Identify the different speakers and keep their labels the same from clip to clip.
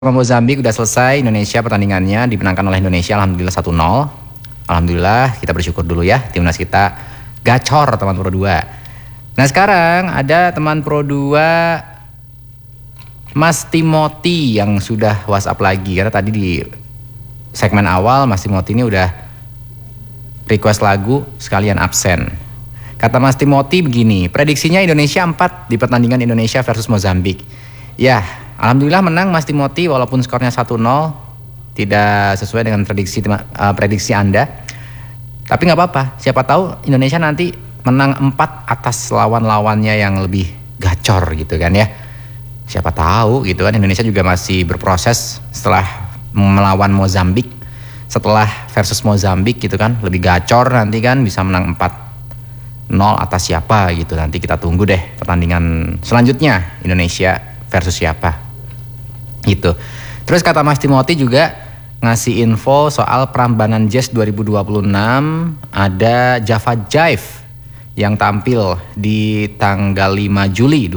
Speaker 1: Sama Mozambik udah selesai, Indonesia pertandingannya dimenangkan oleh Indonesia, alhamdulillah 1-0. Alhamdulillah, kita bersyukur dulu ya, timnas kita gacor teman Pro 2. Nah sekarang ada teman Pro 2 Mas Timothy yang sudah WhatsApp lagi. Karena tadi di segmen awal Mas Timothy ini udah request lagu sekalian absen. Kata Mas Timothy begini, prediksinya Indonesia 4 di pertandingan Indonesia versus Mozambik. Ya, alhamdulillah menang Mas Timothy walaupun skornya 1-0, tidak sesuai dengan prediksi Anda. Tapi nggak apa-apa, siapa tahu Indonesia nanti menang 4 atas lawan-lawannya yang lebih gacor gitu kan ya. Siapa tahu gitu kan, Indonesia juga masih berproses setelah melawan Mozambik. Setelah versus Mozambik gitu kan, lebih gacor nanti kan bisa menang 4-0 atas siapa gitu. Nanti kita tunggu deh pertandingan selanjutnya Indonesia versus siapa gitu. Terus kata Mas Timothy juga ngasih info soal Prambanan Jazz 2026, ada Java Jive yang tampil di tanggal 5 Juli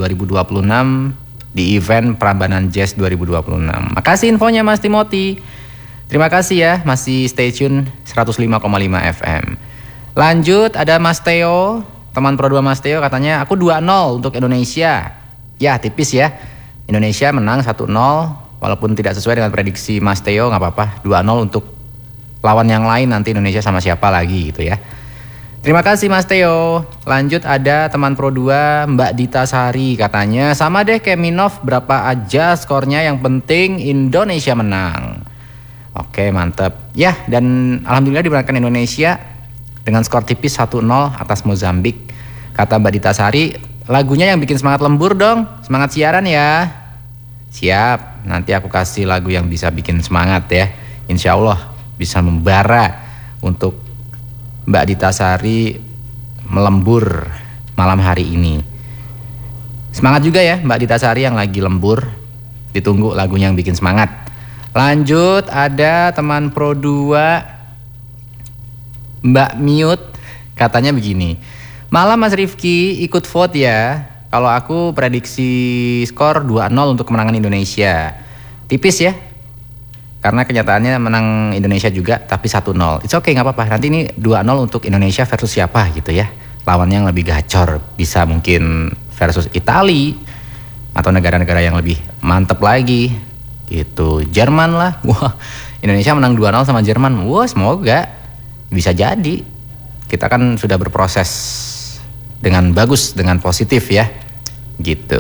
Speaker 1: 2026 di event Prambanan Jazz 2026. Makasih infonya Mas Timothy. Terima kasih ya, masih stay tune 105,5 FM. Lanjut ada Mas Theo, teman Pro 2 Mas Theo, katanya aku 2-0 untuk Indonesia. Ya tipis ya, Indonesia menang 1-0 walaupun tidak sesuai dengan prediksi Mas Theo, nggak apa-apa. 2-0 untuk lawan yang lain, nanti Indonesia sama siapa lagi gitu ya. Terima kasih Mas Theo. Lanjut ada teman Pro 2 Mbak Dita Sari, katanya sama deh kayak Minov, berapa aja skornya yang penting Indonesia menang. Oke mantep ya, dan alhamdulillah dimenangkan Indonesia dengan skor tipis 1-0 atas Mozambik. Kata Mbak Dita Sari, lagunya yang bikin semangat lembur dong, semangat siaran ya. Siap, nanti aku kasih lagu yang bisa bikin semangat ya. Insya Allah bisa membara untuk Mbak Dita Sari melembur malam hari ini. Semangat juga ya Mbak Dita Sari yang lagi lembur, ditunggu lagunya yang bikin semangat. Lanjut ada teman Pro 2 Mbak Miut, katanya begini, malam Mas Rifki ikut vote ya. Kalau aku prediksi skor 2-0 untuk kemenangan Indonesia. Tipis ya, karena kenyataannya menang Indonesia juga tapi 1-0. It's okay, gak apa-apa. Nanti ini 2-0 untuk Indonesia versus siapa gitu ya, lawannya yang lebih gacor. Bisa mungkin versus Italia atau negara-negara yang lebih mantep lagi gitu, Jerman lah. Wah, Indonesia menang 2-0 sama Jerman. Wah, semoga bisa jadi. Kita kan sudah berproses dengan bagus, dengan positif ya gitu.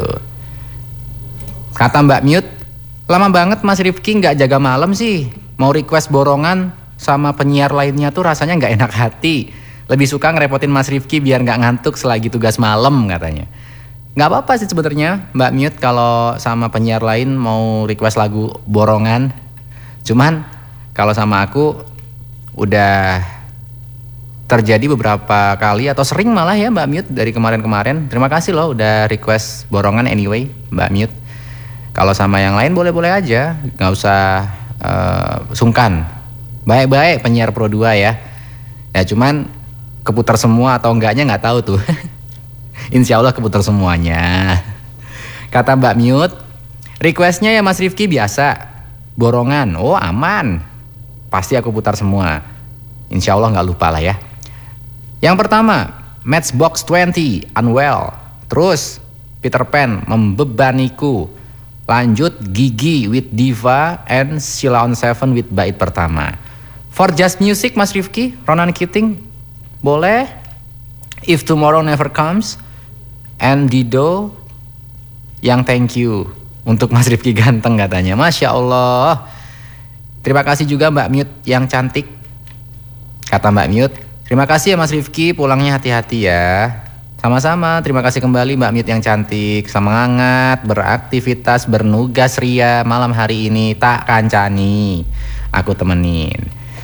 Speaker 1: Kata Mbak Mute, lama banget Mas Rifki nggak jaga malam sih, mau request borongan sama penyiar lainnya tuh rasanya nggak enak hati, lebih suka ngerepotin Mas Rifki biar nggak ngantuk selagi tugas malam katanya. Nggak apa-apa sih sebenarnya Mbak Mute kalau sama penyiar lain mau request lagu borongan, cuman kalau sama aku udah terjadi beberapa kali atau sering malah ya Mbak Mute dari kemarin-kemarin. Terima kasih loh udah request borongan anyway Mbak Mute. Kalau sama yang lain boleh-boleh aja, nggak usah sungkan. Baik-baik penyiar Pro 2 ya. Ya cuman keputar semua atau enggaknya nggak tahu tuh. Insya Allah keputar semuanya. Kata Mbak Mute, requestnya ya Mas Rifki biasa, borongan. Oh aman, pasti aku putar semua. Insya Allah nggak lupa lah ya. Yang pertama, Matchbox 20, Unwell. Terus, Peter Pan, Membebaniku. Lanjut, Gigi with Diva and Sheila on 7 with bait pertama. For Just Music, Mas Rifki, Ronan Keating, boleh. If Tomorrow Never Comes, and Dido, yang Thank You. Untuk Mas Rifki ganteng katanya. Masya Allah. Terima kasih juga Mbak Mute yang cantik. Kata Mbak Mute, terima kasih ya Mas Rifki, pulangnya hati-hati ya. Sama-sama, terima kasih kembali Mbak Mute yang cantik. Semangat beraktivitas, bernugas ria malam hari ini, tak kancani, aku temenin.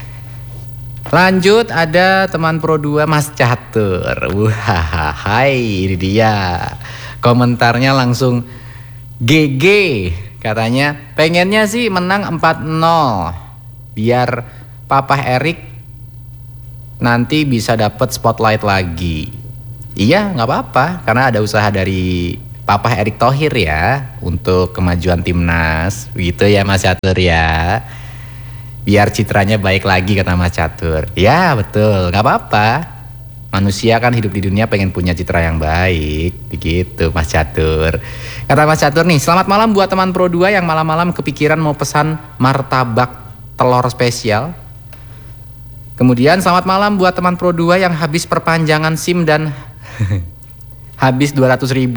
Speaker 1: Lanjut ada teman Pro 2 Mas Catur. Wah, hai, ini dia. Komentarnya langsung GG. Katanya pengennya sih menang 4-0 biar Papa Erik nanti bisa dapat spotlight lagi. Iya nggak apa-apa, karena ada usaha dari Papa Erick Thohir ya untuk kemajuan timnas. Begitu ya Mas Catur ya. Biar citranya baik lagi kata Mas Catur. Ya betul, gak apa-apa. Manusia kan hidup di dunia pengen punya citra yang baik. Begitu Mas Catur. Kata Mas Catur nih, selamat malam buat teman Pro 2 yang malam-malam kepikiran mau pesan martabak telur spesial. Kemudian selamat malam buat teman Pro 2 yang habis perpanjangan SIM dan habis 200.000.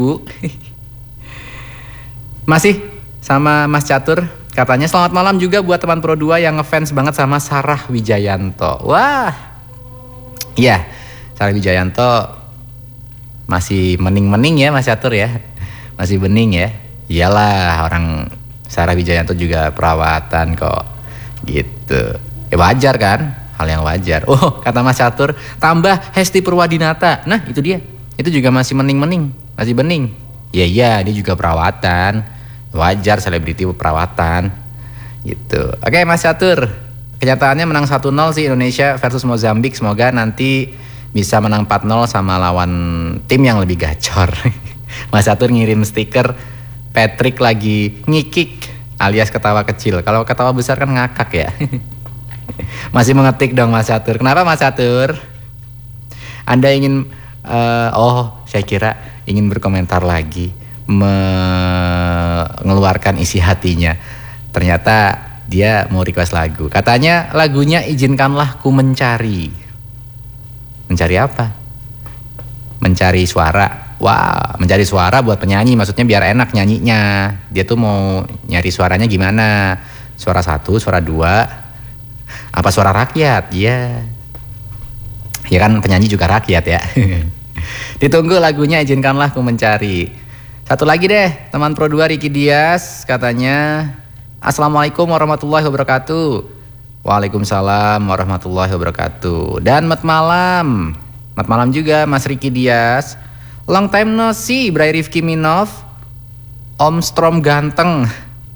Speaker 1: Masih sama Mas Catur. Katanya selamat malam juga buat teman Pro 2 yang ngefans banget sama Sarah Wijayanto. Wah. Iya, Sarah Wijayanto masih mening-mening ya Mas Catur ya. Masih bening ya. Iyalah, orang Sarah Wijayanto juga perawatan kok. Gitu. Ya wajar kan? Hal yang wajar. Oh, kata Mas Catur, tambah Hesti Purwadinata. Nah, itu dia. Itu juga masih mening-mening, masih bening. Iya, dia juga perawatan. Wajar selebriti perawatan. Gitu. Oke, Mas Catur. Kenyataannya menang 1-0 sih Indonesia versus Mozambik. Semoga nanti bisa menang 4-0 sama lawan tim yang lebih gacor. Mas Catur ngirim stiker Patrick lagi ngikik alias ketawa kecil. Kalau ketawa besar kan ngakak ya. Masih mengetik dong Mas Catur. Kenapa Mas Catur? Anda ingin saya kira ingin berkomentar lagi, mengeluarkan isi hatinya. Ternyata dia mau request lagu. Katanya lagunya Izinkanlah Ku Mencari. Mencari apa? Mencari suara. Wah, mencari suara buat penyanyi, maksudnya biar enak nyanyinya. Dia tuh mau nyari suaranya gimana? Suara 1, suara 2, apa suara rakyat? Iya. Ya kan penyanyi juga rakyat ya. Ditunggu lagunya Izinkanlah Ku Mencari. Satu lagi deh, teman Pro 2 Ricky Dias katanya, Assalamualaikum warahmatullahi wabarakatuh. Waalaikumsalam warahmatullahi wabarakatuh. Dan mat malam juga Mas Ricky Dias. Long time no see, Bray Rifki Minov, Om Strom ganteng,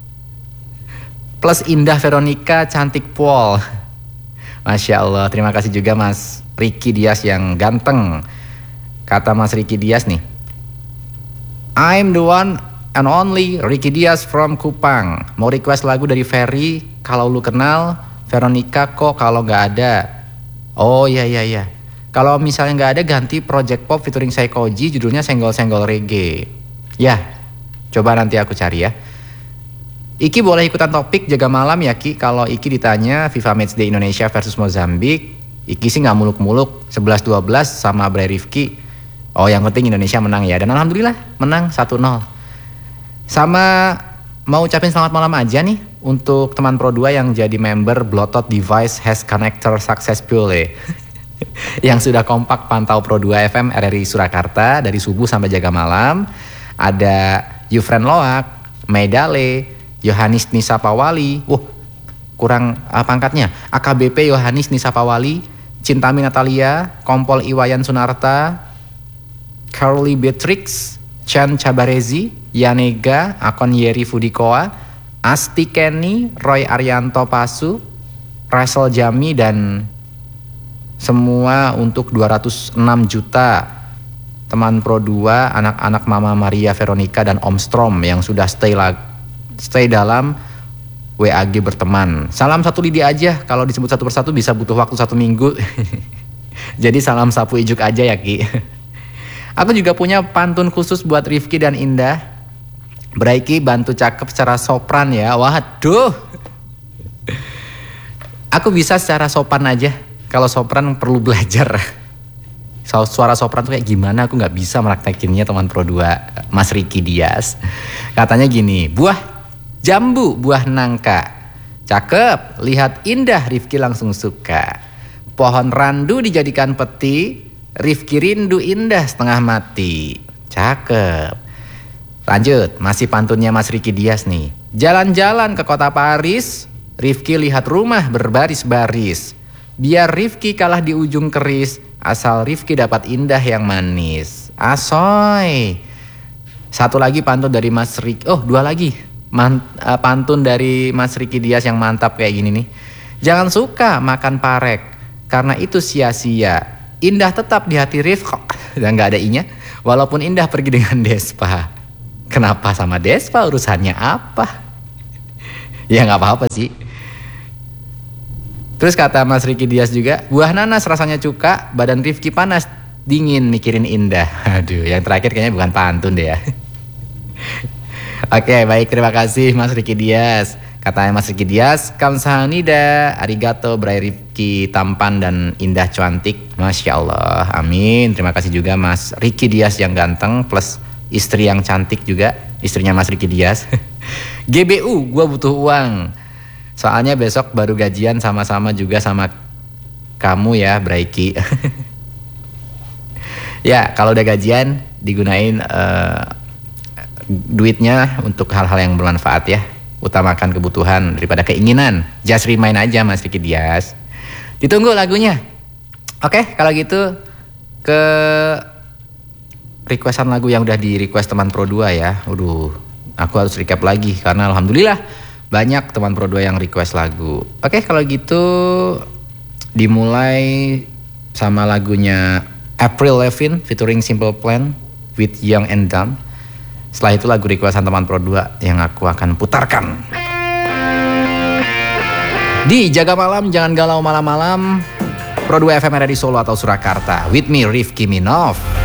Speaker 1: plus Indah Veronica cantik Paul. Masya Allah, terima kasih juga Mas Ricky Dias yang ganteng. Kata Mas Ricky Dias nih, I'm the one and only Ricky Dias from Kupang. Mau request lagu dari Ferry, kalau lu kenal. Veronica kok kalau gak ada. Oh iya. Kalau misalnya gak ada, ganti Project Pop featuring Saikoji, judulnya Senggol-Senggol Reggae. Ya, coba nanti aku cari ya. Iki boleh ikutan topik jaga malam ya Ki. Kalau Iki ditanya FIFA Matchday Indonesia versus Mozambik, Iki sih gak muluk-muluk, 11-12 sama Bray Rifki. Oh yang penting Indonesia menang ya. Dan alhamdulillah menang 1-0. Sama mau ucapin selamat malam aja nih untuk teman Pro 2 yang jadi member Bluetooth Device Has Connector Successfully. Yang sudah kompak pantau Pro 2 FM RRI Surakarta dari subuh sampai jaga malam. Ada Yufren Loak, Maidale, Yohanis Nisapawali, kurang pangkatnya, AKBP Yohanis Nisapawali, Cintami Natalia, Kompol Iwayan Sunarta, Carly Beatrix, Chan Cabarezi, Yanega, Akon Yeri Fudikoa, Asti Kenny, Roy Arianto Pasu, Russell Jami, dan semua untuk 206 juta teman Pro 2, anak-anak Mama Maria Veronica dan Om Strom yang sudah stay dalam WAG berteman. Salam satu lidi aja, kalau disebut satu persatu bisa butuh waktu 1 minggu. Jadi salam sapu ijuk aja ya Ki. Aku juga punya pantun khusus buat Rifki dan Indah. Braiki bantu cakep secara sopran ya. Waduh. Aku bisa secara sopan aja. Kalau sopran perlu belajar. Suara sopran tuh kayak gimana, aku gak bisa meraktekinnya teman Pro 2 Mas Ricky Dias. Katanya gini, buah jambu, buah nangka, cakep, lihat indah, Rifki langsung suka. Pohon randu dijadikan peti, Rifki rindu indah setengah mati. Cakep. Lanjut, masih pantunnya Mas Ricky Dias nih. Jalan-jalan ke kota Paris, Rifki lihat rumah berbaris-baris. Biar Rifki kalah di ujung keris, asal Rifki dapat indah yang manis. Asoy. Satu lagi pantun dari Mas Ricky. Oh, 2 lagi. Pantun dari Mas Ricky Dias yang mantap kayak gini nih. Jangan suka makan parek, karena itu sia-sia. Indah tetap di hati Rifki. Dan gak ada inya. Walaupun indah pergi dengan Despa. Kenapa sama Despa, urusannya apa? Ya nggak apa-apa sih. Terus kata Mas Ricky Dias juga, buah nanas rasanya cuka, badan Rifki panas, dingin mikirin Indah. Aduh, yang terakhir kayaknya bukan pantun deh ya. Oke, baik, terima kasih Mas Ricky Dias. Katanya Mas Ricky Dias, kamsahamnida, arigato, Bray Rifki tampan dan Indah cantik. Masya Allah, amin. Terima kasih juga Mas Ricky Dias yang ganteng plus istri yang cantik juga, istrinya Mas Ricky Dias. GBU, gua butuh uang. Soalnya besok baru gajian sama-sama juga sama kamu ya, Braiki. Ya, kalau udah gajian digunain duitnya untuk hal-hal yang bermanfaat ya. Utamakan kebutuhan daripada keinginan. Just remind aja Mas Ricky Dias. Ditunggu lagunya. Oke, kalau gitu ke requestan lagu yang udah di request teman Pro 2 ya. Waduh, aku harus recap lagi karena alhamdulillah banyak teman Pro 2 yang request lagu. Oke, kalau gitu dimulai sama lagunya Avril Lavigne featuring Simple Plan with Young and Dumb. Setelah itu lagu requestan teman Pro 2 yang aku akan putarkan. Di Jaga Malam Jangan Galau Malam-malam, Pro 2 FM di Solo atau Surakarta. With me Rifki Minov.